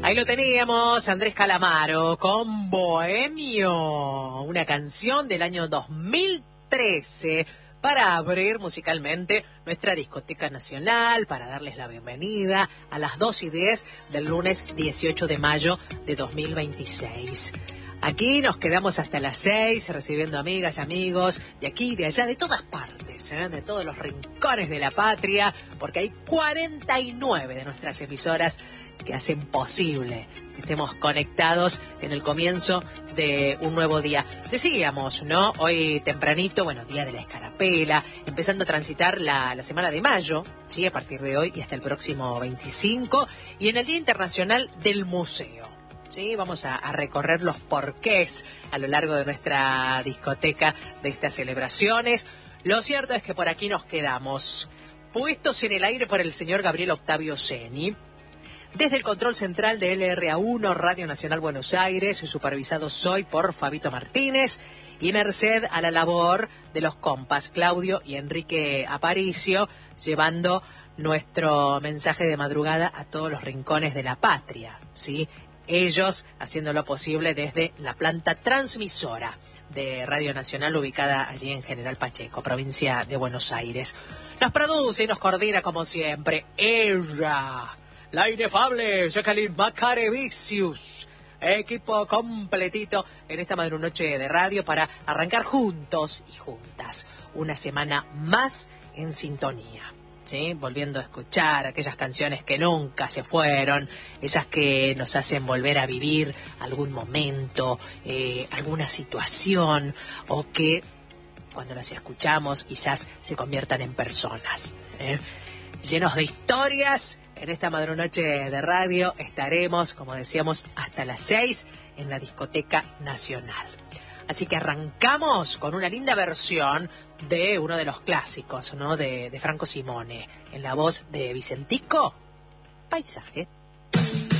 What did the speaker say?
Ahí lo teníamos, Andrés Calamaro con Bohemio, una canción del año 2013 para abrir musicalmente nuestra discoteca nacional, para darles la bienvenida a las 2:10 del lunes 18 de mayo de 2026. Aquí nos quedamos hasta las 6 recibiendo amigas, amigos de aquí, de allá, de todas partes, de todos los rincones de la patria, porque hay 49 de nuestras emisoras que hacen posible que estemos conectados en el comienzo de un nuevo día. Decíamos, ¿no? Hoy tempranito, bueno, día de la escarapela, empezando a transitar la semana de mayo, ¿sí? A partir de hoy y hasta el próximo 25, y en el Día Internacional del Museo. Sí, vamos a recorrer los porqués a lo largo de nuestra discoteca de estas celebraciones. Lo cierto es que por aquí nos quedamos, puestos en el aire por el señor Gabriel Octavio Ceni. Desde el control central de LRA1, Radio Nacional Buenos Aires, supervisado hoy por Fabito Martínez, y merced a la labor de los compas Claudio y Enrique Aparicio, llevando nuestro mensaje de madrugada a todos los rincones de la patria, ¿sí? Ellos haciendo lo posible desde la planta transmisora de Radio Nacional ubicada allí en General Pacheco, provincia de Buenos Aires. Nos produce y nos coordina como siempre ella, la inefable Jacqueline Macarevicius. Equipo completito en esta madrunoche de radio para arrancar juntos y juntas una semana más en sintonía. ¿Sí? Volviendo a escuchar aquellas canciones que nunca se fueron, esas que nos hacen volver a vivir algún momento, alguna situación, o que cuando las escuchamos quizás se conviertan en personas. Llenos de historias, en esta madrunoche de radio estaremos, como decíamos, hasta las 6 en la Discoteca Nacional. Así que arrancamos con una linda versión de uno de los clásicos, ¿no? De Franco Simone, en la voz de Vicentico, Paisaje.